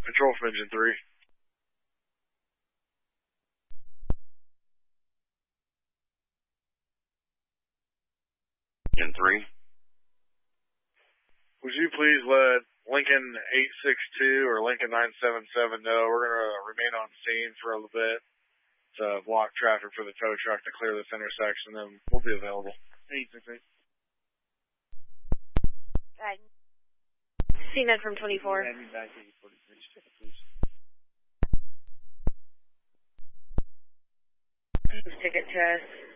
Control from engine 3. Engine 3. Would you please let Lincoln 862 or Lincoln 977 know we're going to remain on scene for a little bit to block traffic for the tow truck to clear this intersection, then we'll be available. 868. CNET from 24. Add me back to 843, please. Ticket to us.